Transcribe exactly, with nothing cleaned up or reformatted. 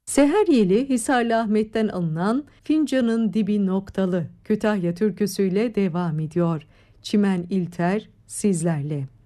Seher Yeli, Hisarlı Ahmet'ten alınan Fincanın Dibi Noktalı Kütahya türküsüyle devam ediyor. Çimen İlter sizlerle.